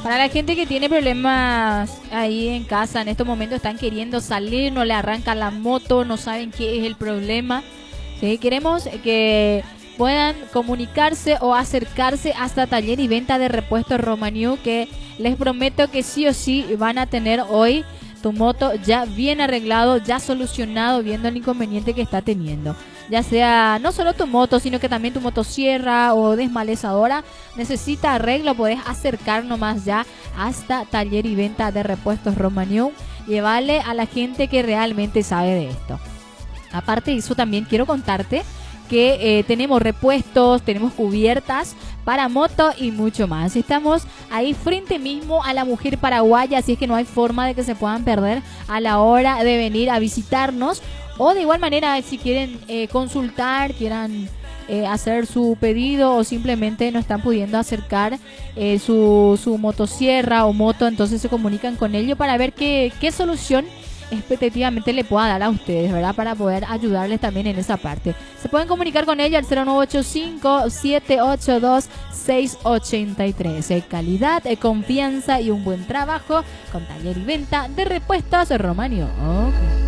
Para la gente que tiene problemas ahí en casa, en estos momentos están queriendo salir, no le arranca la moto, no saben qué es el problema. ¿Sí? Queremos que puedan comunicarse o acercarse hasta taller y venta de repuestos Romaniú, que les prometo que sí o sí van a tener hoy tu moto ya bien arreglado, ya solucionado, viendo el inconveniente que está teniendo. Ya sea no solo tu moto, sino que también tu motosierra o desmalezadora necesita arreglo, podés acercar nomás ya hasta taller y venta de repuestos Romaniú. Llevarle a la gente que realmente sabe de esto. Aparte de eso, también quiero contarte que tenemos repuestos, tenemos cubiertas para moto y mucho más. Estamos ahí frente mismo a la Mujer Paraguaya, así es que no hay forma de que se puedan perder a la hora de venir a visitarnos. O de igual manera, si quieren consultar, quieran hacer su pedido o simplemente no están pudiendo acercar su motosierra o moto, entonces se comunican con ellos para ver qué solución expectativamente le pueda dar a ustedes, ¿verdad? Para poder ayudarles también en esa parte. Se pueden comunicar con ella al 0985-782-683. Calidad, confianza y un buen trabajo con taller y venta de repuestos Romaniú. Okay.